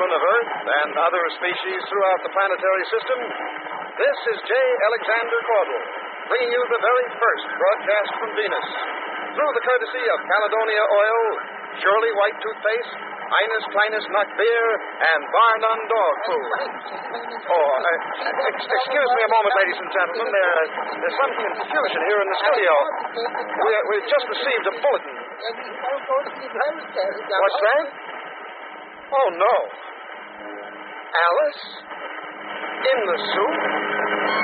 children of Earth and other species throughout the planetary system, this is J. Alexander Caudle, bringing you the very first broadcast from Venus, through the courtesy of Caledonia Oil, Shirley White Toothpaste, Ines Kleines Nut Beer, and Bar None Dog Food. Excuse me a moment, ladies and gentlemen. There's some confusion here in the studio. We've just received a bulletin. What's that? Oh, no. Alice? In the soup?